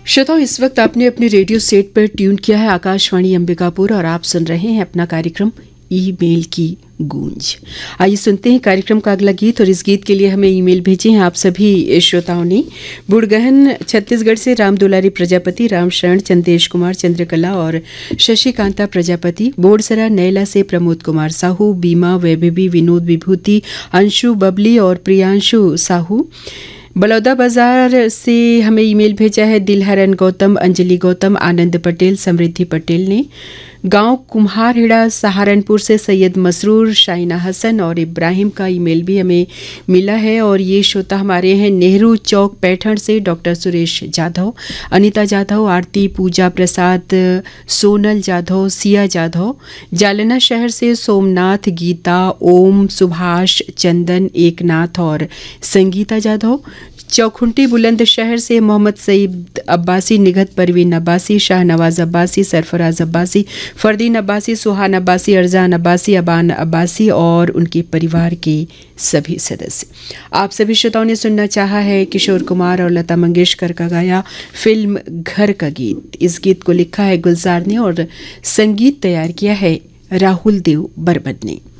श्रोताओं, इस वक्त आपने अपने रेडियो सेट पर ट्यून किया है आकाशवाणी अंबिकापुर और आप सुन रहे हैं अपना कार्यक्रम ईमेल की गूंज। आइए सुनते हैं कार्यक्रम का अगला गीत। और इस गीत के लिए हमें ईमेल भेजे हैं आप सभी श्रोताओं ने। बुड़गहन छत्तीसगढ़ से राम दुलारी प्रजापति, राम शरण, चंदेश कुमार, चंद्रकला और शशिकांता प्रजापति। बोडसरा नैला से प्रमोद कुमार साहू, बीमा, वैभवी, विनोद विभूति, अंशु बबली और प्रियांशु साहू। बलौदा बाजार से हमें ईमेल भेजा है दिलहरन गौतम, अंजलि गौतम, आनंद पटेल, समृद्धि पटेल ने। गांव कुम्हारहेड़ा सहारनपुर से सैयद मसरूर, शाइना हसन और इब्राहिम का ईमेल भी हमें मिला है। और ये श्रोता हमारे हैं नेहरू चौक पैठण से डॉक्टर सुरेश जाधव, अनीता जाधव, आरती, पूजा प्रसाद, सोनल जाधव, सिया जाधव। जालना शहर से सोमनाथ, गीता, ओम, सुभाष, चंदन, एकनाथ और संगीता जाधव। चौखुंटी बुलंदशहर से मोहम्मद सईद अब्बासी, निगत परवीन अब्बासी, शाहनवाज अब्बासी, सरफराज अब्बासी, फरदीन अब्बासी, सुहान अब्बासी, अरजान अब्बासी, अबान अब्बासी और उनके परिवार के सभी सदस्य। आप सभी श्रोताओं ने सुनना चाहा है किशोर कुमार और लता मंगेशकर का गाया फिल्म घर का गीत। इस गीत को लिखा है गुलजार ने और संगीत तैयार किया है राहुल देव बरबद ने।